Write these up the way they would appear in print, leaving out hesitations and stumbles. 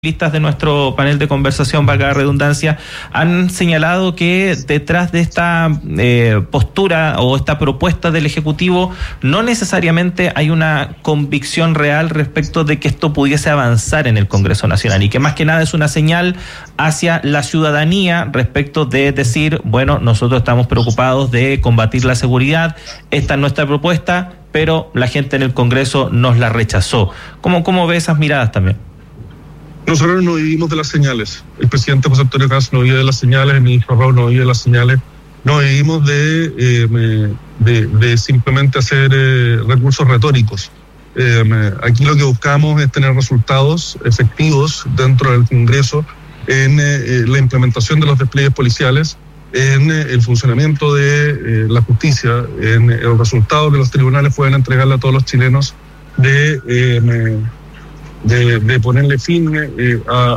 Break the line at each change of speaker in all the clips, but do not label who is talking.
Listas de nuestro panel de conversación, valga la redundancia, han señalado que detrás de esta postura o esta propuesta del Ejecutivo no necesariamente hay una convicción real respecto de que esto pudiese avanzar en el Congreso Nacional y que más que nada es una señal hacia la ciudadanía respecto de decir, bueno, nosotros estamos preocupados de combatir la seguridad, esta es nuestra propuesta, pero la gente en el Congreso nos la rechazó. ¿Cómo ve esas miradas también?
Nosotros no vivimos de las señales. El presidente José Antonio Cast no vive de las señales, el ministro Raúl no vive de las señales. No vivimos de simplemente hacer recursos retóricos. Aquí lo que buscamos es tener resultados efectivos dentro del Congreso en la implementación de los despliegues policiales, en el funcionamiento de la justicia, en el resultado que los tribunales pueden entregarle a todos los chilenos de ponerle fin a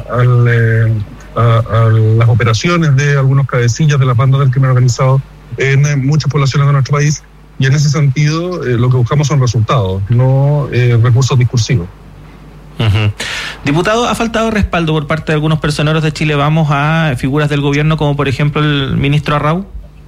las operaciones de algunos cabecillas de las bandas del crimen organizado en muchas poblaciones de nuestro país, y en ese sentido lo que buscamos son resultados, no recursos discursivos.
Uh-huh. Diputado, ¿ha faltado respaldo por parte de algunos personeros de Chile Vamos a figuras del gobierno como por ejemplo el ministro Arrau?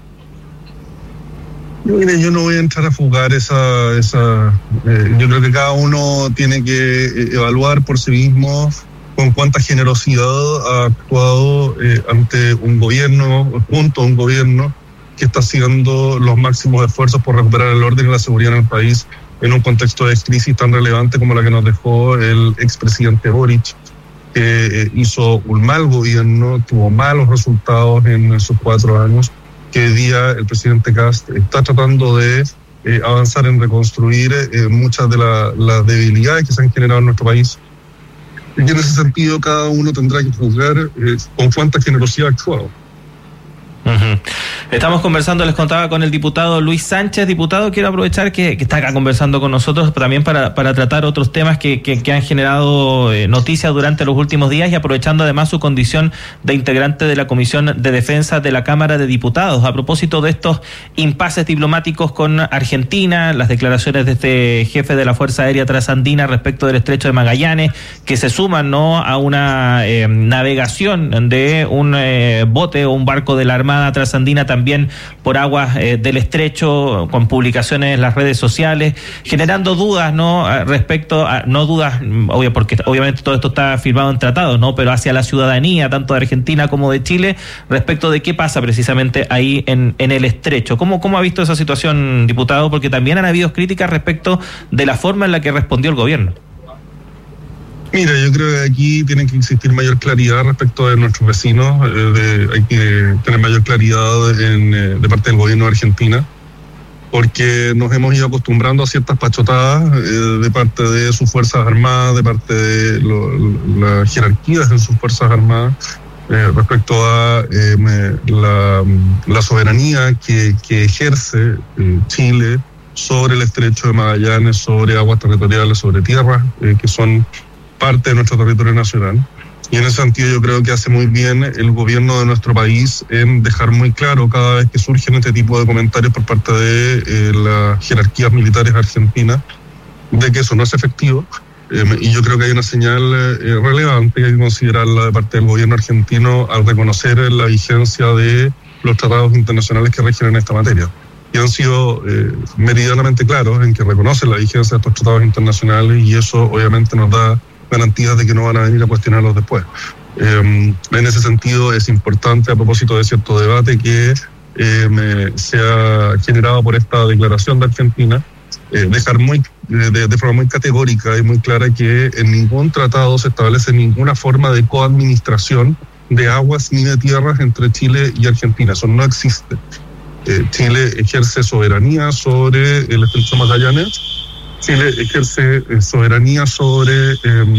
Mire, yo no voy a entrar a jugar yo creo que cada uno tiene que evaluar por sí mismo con cuánta generosidad ha actuado ante un gobierno, junto a un gobierno que está haciendo los máximos esfuerzos por recuperar el orden y la seguridad en el país en un contexto de crisis tan relevante como la que nos dejó el expresidente Boric, que hizo un mal gobierno, tuvo malos resultados en sus 4 años. Que hoy día el presidente Cast está tratando de avanzar en reconstruir muchas de las debilidades que se han generado en nuestro país. Y en ese sentido cada uno tendrá que juzgar con cuánta generosidad ha actuado.
Uh-huh. Estamos conversando, les contaba, con el diputado Luis Sánchez. Diputado, quiero aprovechar que está acá conversando con nosotros también para tratar otros temas que han generado noticias durante los últimos días, y aprovechando además su condición de integrante de la Comisión de Defensa de la Cámara de Diputados. A propósito de estos impases diplomáticos con Argentina, las declaraciones de este jefe de la Fuerza Aérea Trasandina respecto del Estrecho de Magallanes, que se suman, ¿no?, a una navegación de un bote o un barco de la Armada Trasandina también por aguas del estrecho, con publicaciones en las redes sociales, generando dudas, ¿no?, respecto a, no dudas, porque obviamente todo esto está firmado en tratados, ¿no?, pero hacia la ciudadanía, tanto de Argentina como de Chile, respecto de qué pasa precisamente ahí en el estrecho. ¿Cómo ha visto esa situación, diputado? Porque también han habido críticas respecto de la forma en la que respondió el gobierno.
Mira, yo creo que aquí tiene que existir mayor claridad respecto de nuestros vecinos, hay que tener mayor claridad de parte del gobierno de Argentina, porque nos hemos ido acostumbrando a ciertas pachotadas de parte de sus Fuerzas Armadas, de parte de las jerarquías en sus Fuerzas Armadas, respecto a la soberanía que ejerce Chile sobre el Estrecho de Magallanes, sobre aguas territoriales, sobre tierras que son parte de nuestro territorio nacional. Y en ese sentido yo creo que hace muy bien el gobierno de nuestro país en dejar muy claro cada vez que surgen este tipo de comentarios por parte de las jerarquías militares argentinas de que eso no es efectivo. Y yo creo que hay una señal relevante que hay que considerarla de parte del gobierno argentino al reconocer la vigencia de los tratados internacionales que rigen en esta materia. Y han sido meridianamente claros en que reconocen la vigencia de estos tratados internacionales, y eso obviamente nos da garantías de que no van a venir a cuestionarlos después. En ese sentido es importante, a propósito de cierto debate que se ha generado por esta declaración de Argentina, dejar de forma muy categórica y muy clara que en ningún tratado se establece ninguna forma de coadministración de aguas ni de tierras entre Chile y Argentina. Eso no existe. Chile ejerce soberanía sobre el Estrecho de Magallanes, Chile ejerce soberanía sobre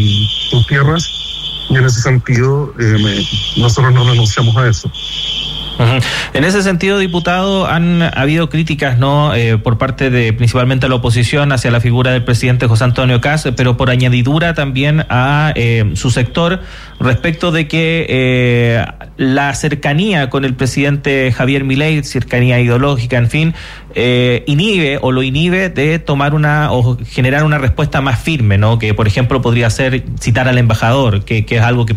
sus tierras, y en ese sentido nosotros no renunciamos a eso.
En ese sentido, diputado, han habido críticas, ¿no? Por parte de principalmente la oposición hacia la figura del presidente José Antonio Kast, pero por añadidura también a su sector respecto de que la cercanía con el presidente Javier Milei, cercanía ideológica, en fin, inhibe o lo inhibe de tomar o generar una respuesta más firme, ¿no? Que, por ejemplo, podría ser citar al embajador, que es algo que